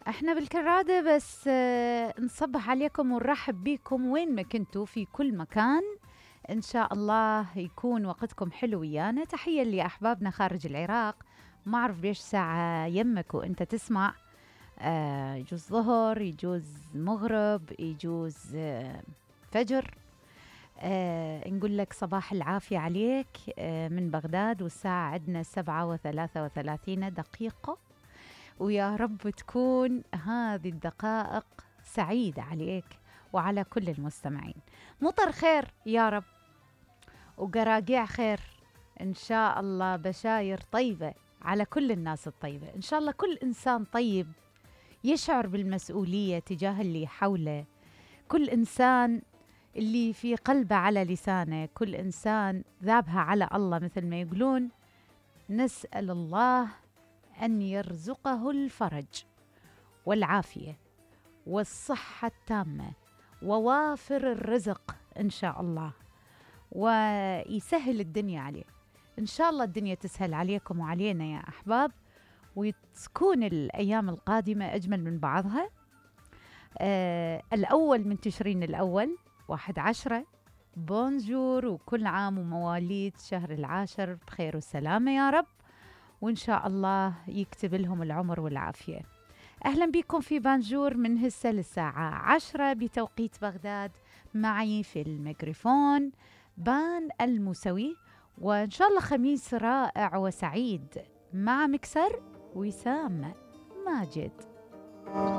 احنا بالكرادة بس نصبح عليكم ونرحب بيكم وين ما كنتوا في كل مكان. ان شاء الله يكون وقتكم حلو ويانا. تحية لأحبابنا خارج العراق. ما أعرف بيش ساعة يمك وانت تسمع. يجوز ظهر، يجوز مغرب، يجوز فجر. نقول لك صباح العافية عليك من بغداد، والساعة عندنا 7:33 ويا رب تكون هذه الدقائق سعيدة عليك وعلى كل المستمعين. مطر خير يا رب، وقراقيع خير إن شاء الله، بشاير طيبة على كل الناس الطيبة. إن شاء الله كل إنسان طيب يشعر بالمسؤولية تجاه اللي حوله، كل إنسان اللي في قلبه على لسانه، كل إنسان ذابها على الله مثل ما يقولون. نسأل الله أن يرزقه الفرج والعافية والصحة التامة ووافر الرزق إن شاء الله، ويسهل الدنيا عليه. إن شاء الله الدنيا تسهل عليكم وعلينا يا أحباب، وتكون الأيام القادمة أجمل من بعضها. الأول من تشرين الأول 11 بونجور، وكل عام ومواليد شهر العاشر بخير والسلامة يا رب، وإن شاء الله يكتب لهم العمر والعافية. أهلا بكم في بانجور من هسه للساعة 10 بتوقيت بغداد. معي في الميكروفون بان الموسوي، وإن شاء الله خميس رائع وسعيد مع مكسر وسام ماجد.